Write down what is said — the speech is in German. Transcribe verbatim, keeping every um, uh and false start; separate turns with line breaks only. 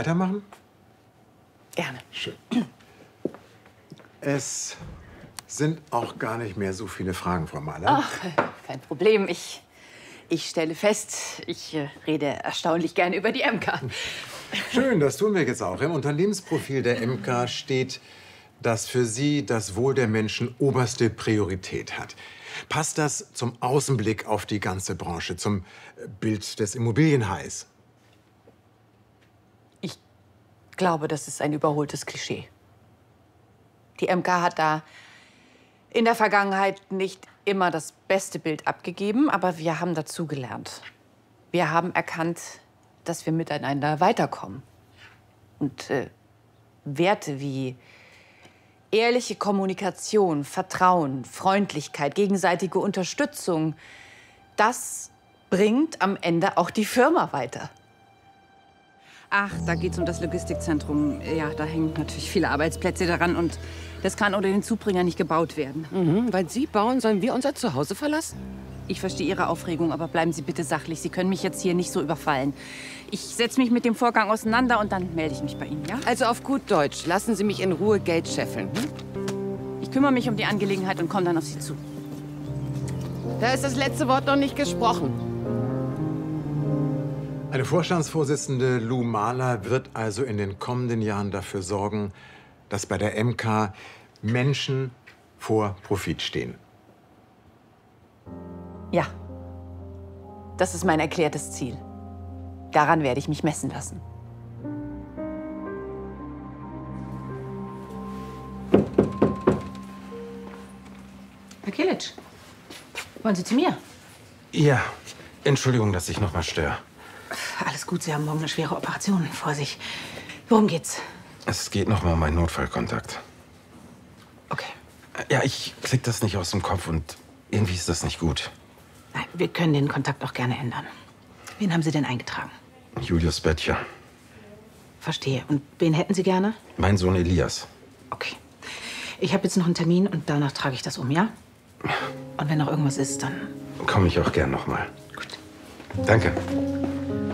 weitermachen?
Gerne.
Schön. Es sind auch gar nicht mehr so viele Fragen, Frau Mahler.
Ach, kein Problem. Ich, ich stelle fest, ich äh, rede erstaunlich gerne über die M K.
Schön, das tun wir jetzt auch. Im Unternehmensprofil der M K steht, dass für Sie das Wohl der Menschen oberste Priorität hat. Passt das zum Außenblick auf die ganze Branche, zum Bild des Immobilienhais?
Ich glaube, das ist ein überholtes Klischee. Die M K hat da in der Vergangenheit nicht immer das beste Bild abgegeben, aber wir haben dazugelernt. Wir haben erkannt, dass wir miteinander weiterkommen. Und äh, Werte wie ehrliche Kommunikation, Vertrauen, Freundlichkeit, gegenseitige Unterstützung, das bringt am Ende auch die Firma weiter.
Ach, da geht's um das Logistikzentrum. Ja, da hängen natürlich viele Arbeitsplätze daran und das kann ohne den Zubringer nicht gebaut werden.
Mhm, weil Sie bauen, sollen wir unser Zuhause verlassen?
Ich verstehe Ihre Aufregung, aber bleiben Sie bitte sachlich. Sie können mich jetzt hier nicht so überfallen. Ich setze mich mit dem Vorgang auseinander und dann melde ich mich bei Ihnen, ja?
Also auf gut Deutsch, lassen Sie mich in Ruhe Geld scheffeln. Hm?
Ich kümmere mich um die Angelegenheit und komme dann auf Sie zu.
Da ist das letzte Wort noch nicht gesprochen.
Eine Vorstandsvorsitzende Lou Mahler wird also in den kommenden Jahren dafür sorgen, dass bei der M K Menschen vor Profit stehen.
Ja, das ist mein erklärtes Ziel. Daran werde ich mich messen lassen.
Herr Kilic, wollen Sie zu mir?
Ja, Entschuldigung, dass ich noch mal störe.
Alles gut, Sie haben morgen eine schwere Operation vor sich. Worum geht's?
Es geht noch mal um meinen Notfallkontakt.
Okay.
Ja, ich krieg das nicht aus dem Kopf und irgendwie ist das nicht gut.
Nein, wir können den Kontakt auch gerne ändern. Wen haben Sie denn eingetragen?
Julius Böttcher.
Verstehe. Und wen hätten Sie gerne?
Mein Sohn Elias.
Okay. Ich habe jetzt noch einen Termin und danach trage ich das um, ja? Und wenn noch irgendwas ist, dann...
Komme ich auch gern noch mal.
Gut.
Danke.